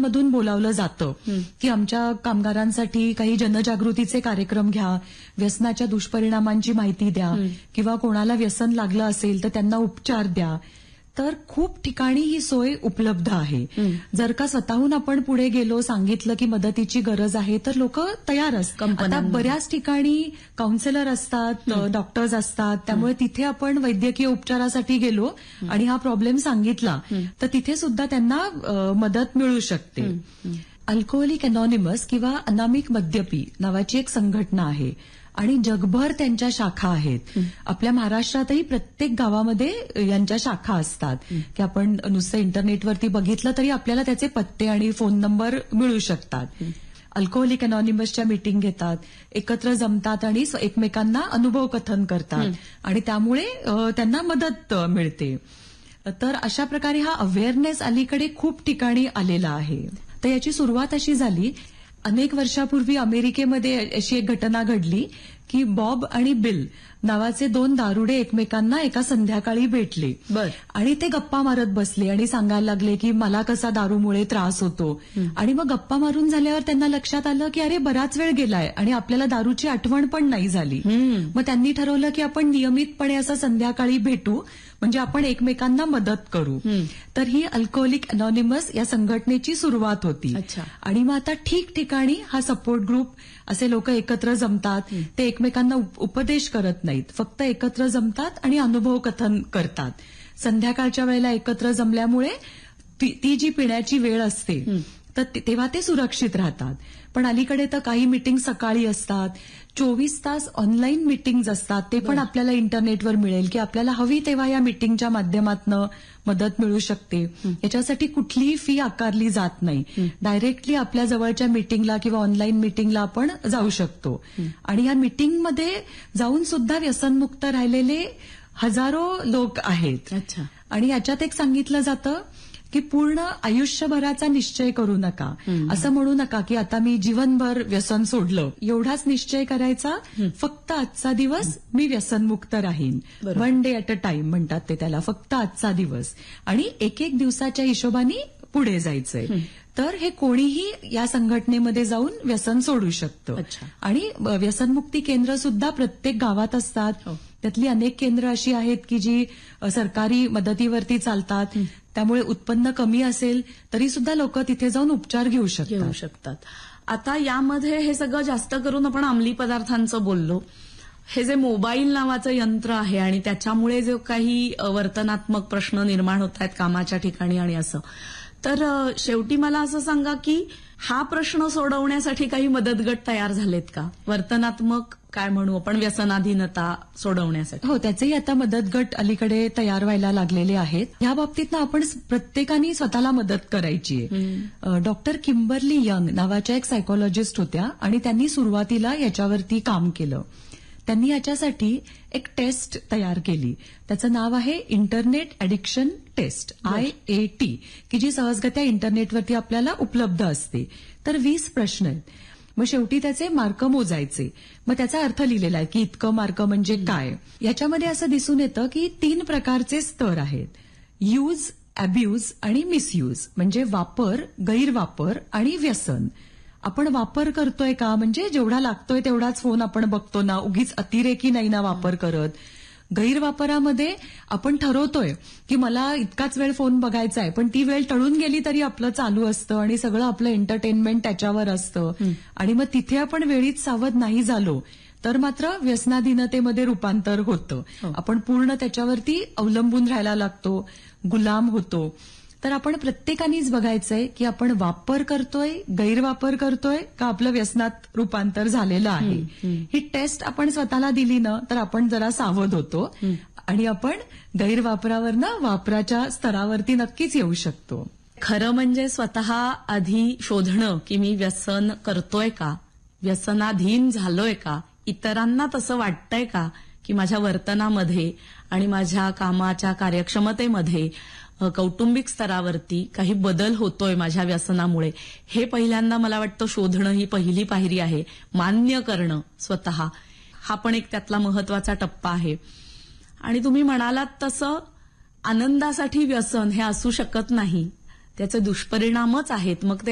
संघटनांमधून बोलावलं जातं की आमच्या कामगारांसाठी काही जनजागृतीचे कार्यक्रम घ्या, व्यसनाच्या दुष्परिणामांची माहिती द्या, किंवा कोणाला व्यसन लागलं असेल तर त्यांना उपचार द्या. तर खूप ठिकाणी ही सोय उपलब्ध आहे. जर का स्वतःहून आपण पुढे गेलो, सांगितलं की मदतीची गरज आहे, तर लोक तयार असतात. आता बऱ्याच ठिकाणी काउन्सिलर असतात, डॉक्टर्स असतात, त्यामुळे तिथे आपण वैद्यकीय उपचारासाठी गेलो आणि हा प्रॉब्लेम सांगितला तर तिथे सुद्धा त्यांना मदत मिळू शकते. अल्कोहोलिक अनॉनिमस किंवा अनामिक मद्यपी नावाची एक संघटना आहे आणि जगभर त्यांच्या शाखा आहेत. आपल्या महाराष्ट्रातही प्रत्येक गावामध्ये यांच्या शाखा असतात की आपण नुसतं इंटरनेटवरती बघितलं तरी आपल्याला त्याचे पत्ते आणि फोन नंबर मिळू शकतात. अल्कोहोलिक अनॉनिमसच्या मीटिंग घेतात, एकत्र जमतात आणि एकमेकांना अनुभव कथन करतात आणि त्यामुळे त्यांना मदत मिळते. तर अशा प्रकारे हा अवेअरनेस अलीकडे खूप ठिकाणी आलेला आहे. तर याची सुरुवात अशी झाली, अनेक वर्षापूर्वी अमेरिकेमध्ये अशी एक घटना घडली की बॉब आणि बिल नावाचे दोन दारुडे एकमेकांना एका संध्याकाळी भेटले आणि ते गप्पा मारत बसले आणि सांगायला लागले की मला कसा दारूमुळे त्रास होतो. आणि मग गप्पा मारून झाल्यावर त्यांना लक्षात आलं की अरे बराच वेळ गेलाय आणि आपल्याला दारूची आठवण पण नाही झाली. मग त्यांनी ठरवलं की आपण नियमितपणे असं संध्याकाळी भेटू, म्हणजे आपण एकमेकांना मदत करू. तर ही अल्कोहोलिक अनॉनिमस या संघटनेची सुरुवात होती. आणि मग आता ठिकठिकाणी हा सपोर्ट ग्रुप, असे लोक एकत्र जमतात, ते एकमेकांना उपदेश करत नाहीत, फक्त एकत्र जमतात आणि अनुभव कथन करतात. संध्याकाळच्या वेळेला एकत्र जमल्यामुळे ती जी पिण्याची वेळ असते तर तेव्हा ते सुरक्षित राहतात. पण अलीकडे तर काही मीटिंग सकाळी असतात, 24 तास ऑनलाईन मीटिंग्ज असतात, ते पण आपल्याला इंटरनेटवर मिळेल की आपल्याला हवी तेव्हा या मीटिंगच्या माध्यमातून मदत मिळू शकते. याच्यासाठी कुठलीही फी आकारली जात नाही, डायरेक्टली आपल्या जवळच्या मीटिंगला किंवा ऑनलाईन मीटिंगला आपण जाऊ शकतो. आणि या मीटिंगमध्ये जाऊन सुद्धा व्यसनमुक्त राहिलेले हजारो लोक आहेत. आणि याच्यात एक सांगितलं जातं की पूर्ण आयुष्यभराचा निश्चय करू नका, असं म्हणू नका की आता मी जीवनभर व्यसन सोडलं, एवढाच निश्चय करायचा. फक्त आजचा दिवस मी व्यसनमुक्त राहीन, 1 डे ॲट अ टाइम म्हणतात ते त्याला, फक्त आजचा दिवस, आणि एक एक दिवसाच्या हिशोबाने पुढे जायचंय. तर हे कोणीही या संघटनेमध्ये जाऊन व्यसन सोडू शकतं. आणि व्यसनमुक्ती केंद्र सुद्धा प्रत्येक गावात असतात. त्यातली अनेक केंद्र अशी आहेत की जी सरकारी मदतीवरती चालतात, त्यामुळे उत्पन्न कमी असेल तरी सुद्धा लोक तिथे जाऊन उपचार घेऊ शकतात. आता यामध्ये हे सगळं जास्त करून आपण अंमली पदार्थांचं बोललो. हे जे मोबाईल नावाचं यंत्र आहे आणि त्याच्यामुळे जो काही वर्तनात्मक प्रश्न निर्माण होत आहेत कामाच्या ठिकाणी आणि असं, तर शेवटी मला असं सांगा की हा प्रश्न सोडवण्यासाठी काही मदत गट तयार झालेत का? वर्तनात्मक काय म्हणू आपण, व्यसनाधीनता सोडवण्यासाठी. हो, त्याचेही आता मदत गट अलीकडे तयार व्हायला लागलेले आहेत. या बाबतीत आपण प्रत्येकाने स्वतःला मदत करायची आहे. डॉक्टर किम्बर्ली यंग नावाच्या एक सायकोलॉजिस्ट होत्या आणि त्यांनी सुरुवातीला याच्यावरती काम केलं. त्यांनी याच्यासाठी एक टेस्ट तयार केली, त्याचं नाव आहे इंटरनेट ॲडिक्शन टेस्ट, IAT, की जी सहजगत्या इंटरनेटवरती आपल्याला उपलब्ध असते. तर 20 प्रश्न आहेत. मग शेवटी त्याचे मार्क मोजायचे. मग त्याचा अर्थ लिहिलेला आहे की इतकं मार्क म्हणजे काय. याच्यामध्ये असं दिसून येतं की 3 प्रकारचे स्तर आहेत, यूज, अब्यूज आणि मिसयूज, म्हणजे वापर, गैरवापर आणि व्यसन. आपण वापर करतोय का, म्हणजे जेवढा लागतोय तेवढाच फोन आपण बघतो ना, उगीच अतिरेकी नाही ना वापर करत. गैरवापरामध्ये आपण ठरवतोय की मला इतकाच वेळ फोन बघायचा आहे, पण ती वेळ टळून गेली तरी आपलं चालू असतं आणि सगळं आपलं एंटरटेनमेंट त्याच्यावर असतं. आणि मग तिथे आपण वेळीच सावध नाही झालो तर मात्र व्यसनाधीनतेमध्ये रूपांतर होतं. आपण पूर्ण त्याच्यावरती अवलंबून राहायला लागतो, गुलाम होतो. तर आपण प्रत्येकानेच बघायचंय की आपण वापर करतोय, गैरवापर करतोय का आपलं व्यसनात रूपांतर झालेलं आहे. ही टेस्ट आपण स्वतःला दिली ना तर आपण जरा सावध होतो आणि आपण गैरवापरावरनं वापराच्या स्तरावरती नक्कीच येऊ शकतो. खरं म्हणजे स्वतः आधी शोधणं की मी व्यसन करतोय का, व्यसनाधीन झालोय का, इतरांना तसं वाटतंय का की माझ्या वर्तनामध्ये आणि माझ्या कामाच्या कार्यक्षमतेमध्ये, कौटुंबिक स्तरावरती काही बदल होतोय माझ्या व्यसनामुळे, हे पहिल्यांदा मला वाटतं शोधणं ही पहिली पायरी आहे. मान्य करणं स्वतः, हा पण एक त्यातला महत्वाचा टप्पा आहे. आणि तुम्ही म्हणालात तसं आनंदासाठी व्यसन हे असू शकत नाही, त्याचे दुष्परिणामच आहेत. मग ते